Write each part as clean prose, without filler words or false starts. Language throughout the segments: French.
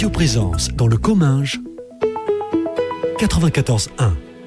Radio Présence dans le Comminges, 94.1.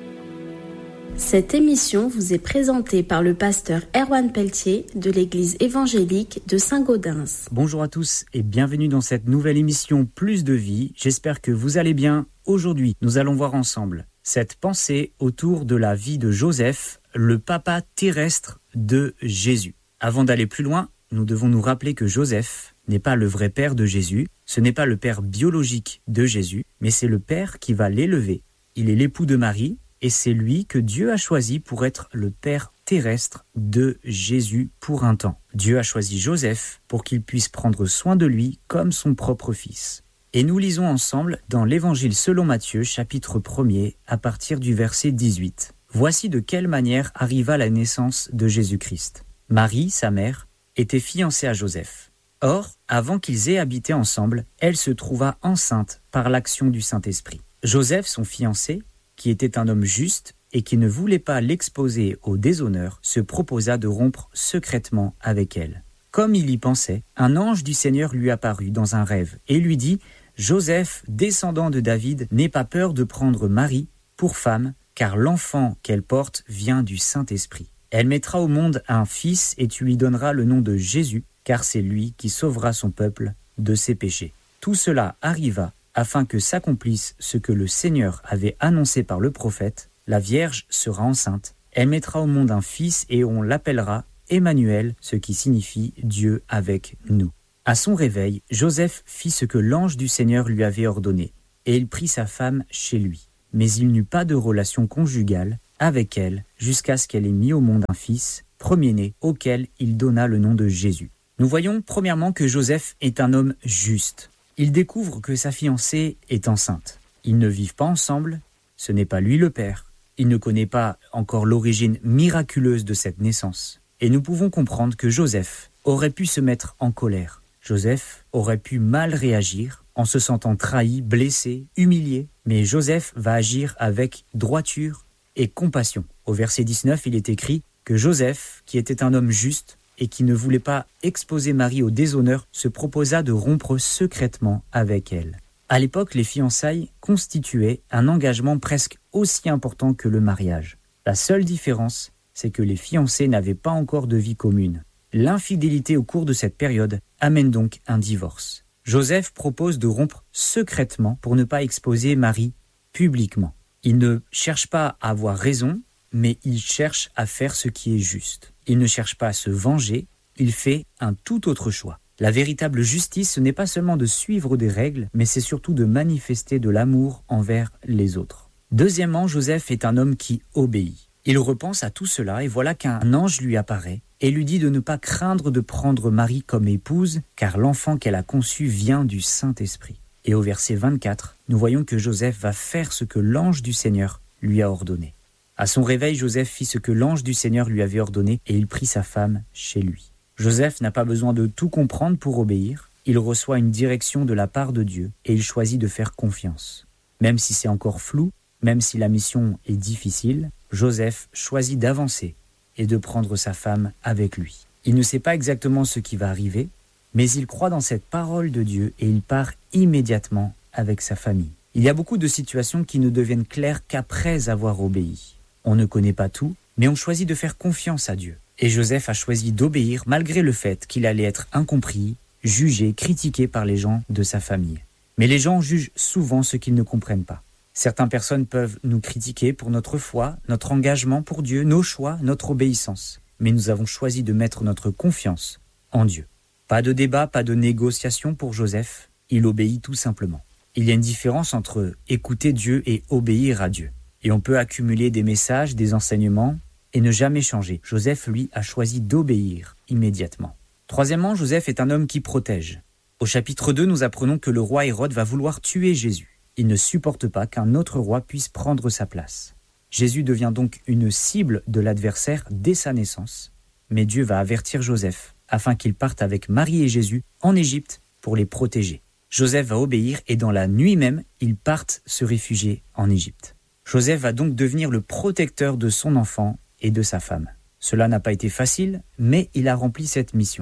Cette émission vous est présentée par le pasteur Erwan Pelletier de l'église évangélique de Saint-Gaudens. Bonjour à tous et bienvenue dans cette nouvelle émission Plus de vie. J'espère que vous allez bien. Aujourd'hui, nous allons voir ensemble cette pensée autour de la vie de Joseph, le papa terrestre de Jésus. Avant d'aller plus loin, nous devons nous rappeler que Joseph n'est pas le vrai père de Jésus, ce n'est pas le père biologique de Jésus, mais c'est le père qui va l'élever. Il est l'époux de Marie et c'est lui que Dieu a choisi pour être le père terrestre de Jésus pour un temps. Dieu a choisi Joseph pour qu'il puisse prendre soin de lui comme son propre fils. Et nous lisons ensemble dans l'Évangile selon Matthieu, chapitre 1er, à partir du verset 18. Voici de quelle manière arriva la naissance de Jésus-Christ. Marie, sa mère, était fiancée à Joseph. Or, avant qu'ils aient habité ensemble, elle se trouva enceinte par l'action du Saint-Esprit. Joseph, son fiancé, qui était un homme juste et qui ne voulait pas l'exposer au déshonneur, se proposa de rompre secrètement avec elle. Comme il y pensait, un ange du Seigneur lui apparut dans un rêve et lui dit « Joseph, descendant de David, n'aie pas peur de prendre Marie pour femme, car l'enfant qu'elle porte vient du Saint-Esprit. Elle mettra au monde un fils et tu lui donneras le nom de Jésus, car c'est lui qui sauvera son peuple de ses péchés. » Tout cela arriva afin que s'accomplisse ce que le Seigneur avait annoncé par le prophète. La Vierge sera enceinte, elle mettra au monde un fils et on l'appellera Emmanuel, ce qui signifie Dieu avec nous. À son réveil, Joseph fit ce que l'ange du Seigneur lui avait ordonné, et il prit sa femme chez lui. Mais il n'eut pas de relation conjugale avec elle jusqu'à ce qu'elle ait mis au monde un fils, premier-né, auquel il donna le nom de Jésus. Nous voyons premièrement que Joseph est un homme juste. Il découvre que sa fiancée est enceinte. Ils ne vivent pas ensemble, ce n'est pas lui le père. Il ne connaît pas encore l'origine miraculeuse de cette naissance. Et nous pouvons comprendre que Joseph aurait pu se mettre en colère. Joseph aurait pu mal réagir en se sentant trahi, blessé, humilié. Mais Joseph va agir avec droiture et compassion. Au verset 19, il est écrit que Joseph, qui était un homme juste, et qui ne voulait pas exposer Marie au déshonneur, se proposa de rompre secrètement avec elle. À l'époque, les fiançailles constituaient un engagement presque aussi important que le mariage. La seule différence, c'est que les fiancés n'avaient pas encore de vie commune. L'infidélité au cours de cette période amène donc un divorce. Joseph propose de rompre secrètement pour ne pas exposer Marie publiquement. Il ne cherche pas à avoir raison, mais il cherche à faire ce qui est juste. Il ne cherche pas à se venger, il fait un tout autre choix. La véritable justice, ce n'est pas seulement de suivre des règles, mais c'est surtout de manifester de l'amour envers les autres. Deuxièmement, Joseph est un homme qui obéit. Il repense à tout cela et voilà qu'un ange lui apparaît et lui dit de ne pas craindre de prendre Marie comme épouse, car l'enfant qu'elle a conçu vient du Saint-Esprit. Et au verset 24, nous voyons que Joseph va faire ce que l'ange du Seigneur lui a ordonné. À son réveil, Joseph fit ce que l'ange du Seigneur lui avait ordonné et il prit sa femme chez lui. Joseph n'a pas besoin de tout comprendre pour obéir. Il reçoit une direction de la part de Dieu et il choisit de faire confiance. Même si c'est encore flou, même si la mission est difficile, Joseph choisit d'avancer et de prendre sa femme avec lui. Il ne sait pas exactement ce qui va arriver, mais il croit dans cette parole de Dieu et il part immédiatement avec sa famille. Il y a beaucoup de situations qui ne deviennent claires qu'après avoir obéi. On ne connaît pas tout, mais on choisit de faire confiance à Dieu. Et Joseph a choisi d'obéir malgré le fait qu'il allait être incompris, jugé, critiqué par les gens de sa famille. Mais les gens jugent souvent ce qu'ils ne comprennent pas. Certaines personnes peuvent nous critiquer pour notre foi, notre engagement pour Dieu, nos choix, notre obéissance. Mais nous avons choisi de mettre notre confiance en Dieu. Pas de débat, pas de négociation pour Joseph. Il obéit tout simplement. Il y a une différence entre écouter Dieu et obéir à Dieu. Et on peut accumuler des messages, des enseignements et ne jamais changer. Joseph, lui, a choisi d'obéir immédiatement. Troisièmement, Joseph est un homme qui protège. Au chapitre 2, nous apprenons que le roi Hérode va vouloir tuer Jésus. Il ne supporte pas qu'un autre roi puisse prendre sa place. Jésus devient donc une cible de l'adversaire dès sa naissance. Mais Dieu va avertir Joseph afin qu'il parte avec Marie et Jésus en Égypte pour les protéger. Joseph va obéir et dans la nuit même, ils partent se réfugier en Égypte. Joseph va donc devenir le protecteur de son enfant et de sa femme. Cela n'a pas été facile, mais il a rempli cette mission.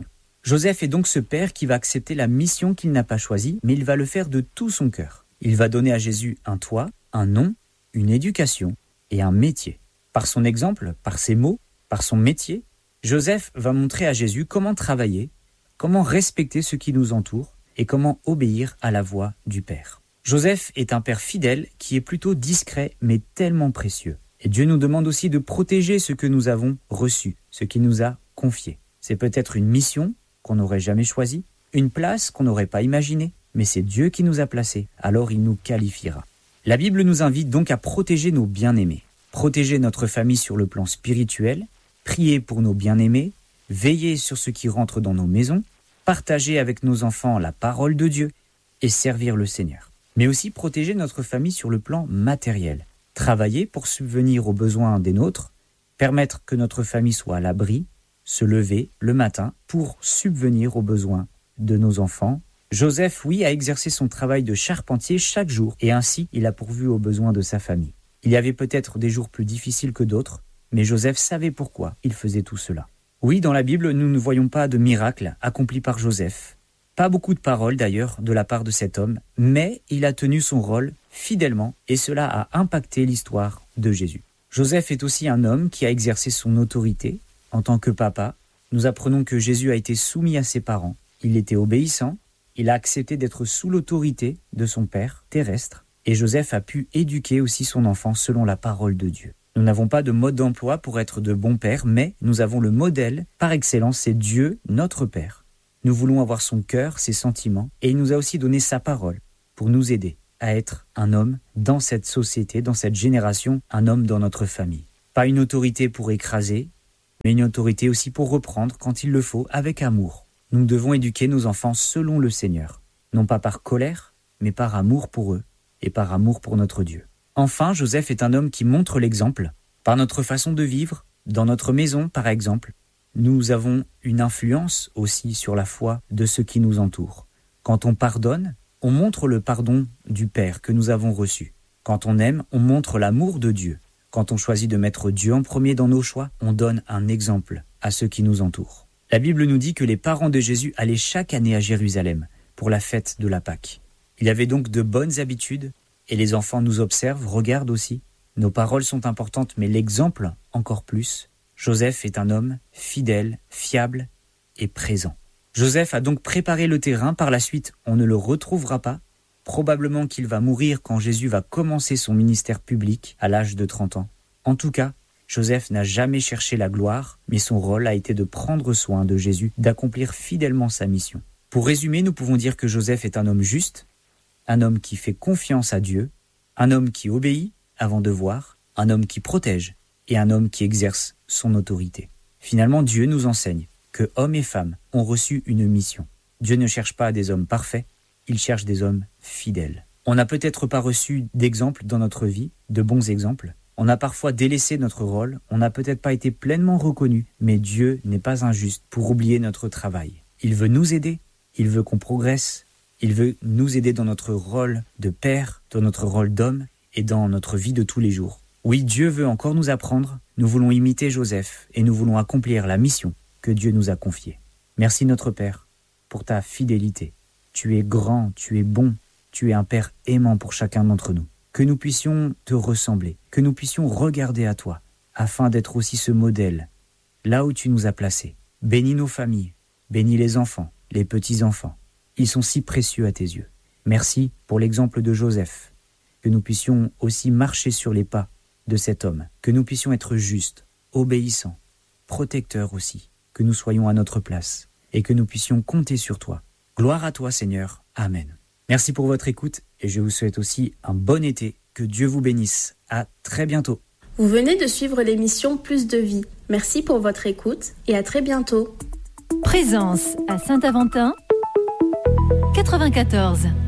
Joseph est donc ce père qui va accepter la mission qu'il n'a pas choisie, mais il va le faire de tout son cœur. Il va donner à Jésus un toit, un nom, une éducation et un métier. Par son exemple, par ses mots, par son métier, Joseph va montrer à Jésus comment travailler, comment respecter ceux qui nous entourent et comment obéir à la voix du Père. Joseph est un père fidèle qui est plutôt discret mais tellement précieux. Et Dieu nous demande aussi de protéger ce que nous avons reçu, ce qu'il nous a confié. C'est peut-être une mission qu'on n'aurait jamais choisie, une place qu'on n'aurait pas imaginée, mais c'est Dieu qui nous a placés, alors il nous qualifiera. La Bible nous invite donc à protéger nos bien-aimés, protéger notre famille sur le plan spirituel, prier pour nos bien-aimés, veiller sur ce qui rentre dans nos maisons, partager avec nos enfants la parole de Dieu et servir le Seigneur. Mais aussi protéger notre famille sur le plan matériel, travailler pour subvenir aux besoins des nôtres, permettre que notre famille soit à l'abri, se lever le matin pour subvenir aux besoins de nos enfants. Joseph, oui, a exercé son travail de charpentier chaque jour et ainsi il a pourvu aux besoins de sa famille. Il y avait peut-être des jours plus difficiles que d'autres, mais Joseph savait pourquoi il faisait tout cela. Oui, dans la Bible, nous ne voyons pas de miracle accompli par Joseph. Pas beaucoup de paroles d'ailleurs de la part de cet homme, mais il a tenu son rôle fidèlement et cela a impacté l'histoire de Jésus. Joseph est aussi un homme qui a exercé son autorité en tant que papa. Nous apprenons que Jésus a été soumis à ses parents. Il était obéissant, il a accepté d'être sous l'autorité de son père terrestre et Joseph a pu éduquer aussi son enfant selon la parole de Dieu. Nous n'avons pas de mode d'emploi pour être de bons pères, mais nous avons le modèle par excellence, c'est Dieu, notre Père. Nous voulons avoir son cœur, ses sentiments, et il nous a aussi donné sa parole pour nous aider à être un homme dans cette société, dans cette génération, un homme dans notre famille. Pas une autorité pour écraser, mais une autorité aussi pour reprendre quand il le faut, avec amour. Nous devons éduquer nos enfants selon le Seigneur, non pas par colère, mais par amour pour eux et par amour pour notre Dieu. Enfin, Joseph est un homme qui montre l'exemple, par notre façon de vivre, dans notre maison par exemple. Nous avons une influence aussi sur la foi de ceux qui nous entourent. Quand on pardonne, on montre le pardon du Père que nous avons reçu. Quand on aime, on montre l'amour de Dieu. Quand on choisit de mettre Dieu en premier dans nos choix, on donne un exemple à ceux qui nous entourent. La Bible nous dit que les parents de Jésus allaient chaque année à Jérusalem pour la fête de la Pâque. Il y avait donc de bonnes habitudes et les enfants nous observent, regardent aussi. Nos paroles sont importantes, mais l'exemple encore plus. Joseph est un homme fidèle, fiable et présent. Joseph a donc préparé le terrain, par la suite on ne le retrouvera pas. Probablement qu'il va mourir quand Jésus va commencer son ministère public à l'âge de 30 ans. En tout cas, Joseph n'a jamais cherché la gloire, mais son rôle a été de prendre soin de Jésus, d'accomplir fidèlement sa mission. Pour résumer, nous pouvons dire que Joseph est un homme juste, un homme qui fait confiance à Dieu, un homme qui obéit avant de voir, un homme qui protège et un homme qui exerce son autorité. Finalement, Dieu nous enseigne que hommes et femmes ont reçu une mission. Dieu ne cherche pas des hommes parfaits, il cherche des hommes fidèles. On n'a peut-être pas reçu d'exemples dans notre vie, de bons exemples. On a parfois délaissé notre rôle, on n'a peut-être pas été pleinement reconnu, mais Dieu n'est pas injuste pour oublier notre travail. Il veut nous aider, il veut qu'on progresse, il veut nous aider dans notre rôle de père, dans notre rôle d'homme et dans notre vie de tous les jours. Oui, Dieu veut encore nous apprendre, nous voulons imiter Joseph et nous voulons accomplir la mission que Dieu nous a confiée. Merci notre Père pour ta fidélité. Tu es grand, tu es bon, tu es un Père aimant pour chacun d'entre nous. Que nous puissions te ressembler, que nous puissions regarder à toi, afin d'être aussi ce modèle, là où tu nous as placés. Bénis nos familles, bénis les enfants, les petits-enfants. Ils sont si précieux à tes yeux. Merci pour l'exemple de Joseph, que nous puissions aussi marcher sur les pas de cet homme, que nous puissions être justes, obéissants, protecteurs aussi, que nous soyons à notre place et que nous puissions compter sur toi. Gloire à toi Seigneur, Amen. Merci pour votre écoute et je vous souhaite aussi un bon été. Que Dieu vous bénisse. À très bientôt. Vous venez de suivre l'émission Plus de vie. Merci pour votre écoute et à très bientôt. Présence à Saint-Aventin 94.